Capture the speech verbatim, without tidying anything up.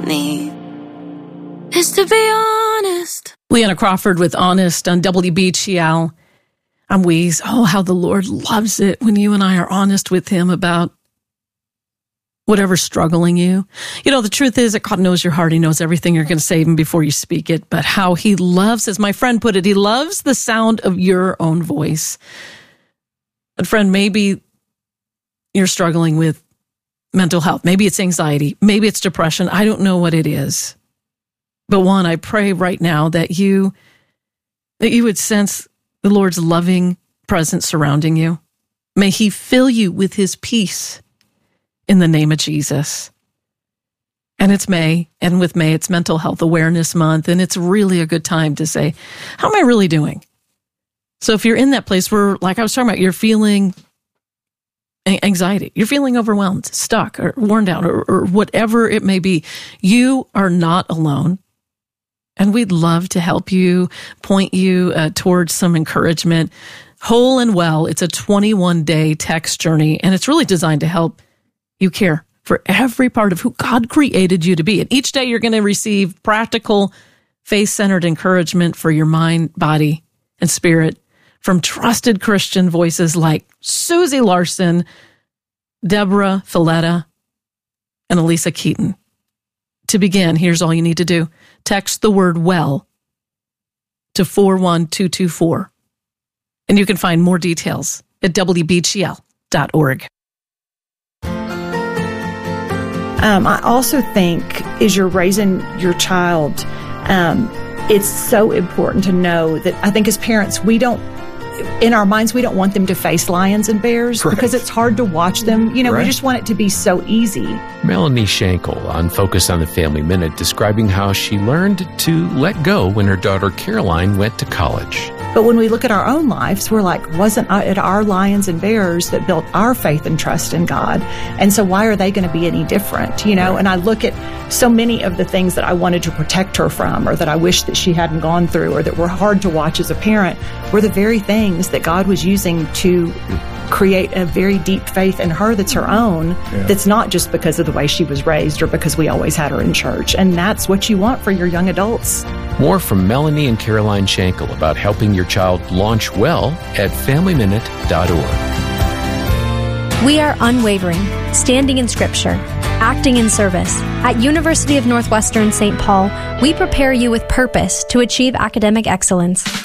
need is to be honest. Leanna Crawford with Honest on W B G L. I'm Weeze. Oh, how the Lord loves it when you and I are honest with him about whatever's struggling you. You know, the truth is that God knows your heart. He knows everything you're going to say even before you speak it. But how he loves, as my friend put it, he loves the sound of your own voice. But friend, maybe you're struggling with mental health. Maybe it's anxiety. Maybe it's depression. I don't know what it is. But one, I pray right now that you, that you would sense the Lord's loving presence surrounding you. May he fill you with his peace in the name of Jesus. And it's May, and with May, it's Mental Health Awareness Month, and it's really a good time to say, how am I really doing? So if you're in that place where, like I was talking about, you're feeling anxiety, you're feeling overwhelmed, stuck, or worn down, or, or whatever it may be, you are not alone. And we'd love to help you, point you uh, towards some encouragement. Whole and Well, it's a twenty-one day text journey, and it's really designed to help you care for every part of who God created you to be. And each day you're going to receive practical, faith-centered encouragement for your mind, body, and spirit from trusted Christian voices like Susie Larson, Deborah Filetta, and Elisa Keaton. To begin, here's all you need to do. Text the word WELL to four one two two four. And you can find more details at W B G L dot org. Um, I also think as you're raising your child, um, it's so important to know that I think as parents, we don't, in our minds, we don't want them to face lions and bears right. because it's hard to watch them. You know, right. we just want it to be so easy. Melanie Schenkel on Focus on the Family Minute describing how she learned to let go when her daughter Caroline went to college. But when we look at our own lives, we're like, wasn't it our lions and bears that built our faith and trust in God? And so why are they going to be any different? You know, right. and I look at so many of the things that I wanted to protect her from, or that I wish that she hadn't gone through, or that were hard to watch as a parent, were the very things that God was using to create a very deep faith in her that's her own, yeah. that's not just because of the way she was raised or because we always had her in church. And that's what you want for your young adults. More from Melanie and Caroline Schenkel about helping your child launch well at family minute dot org. We are unwavering, standing in Scripture, acting in service. At University of Northwestern Saint Paul, we prepare you with purpose to achieve academic excellence.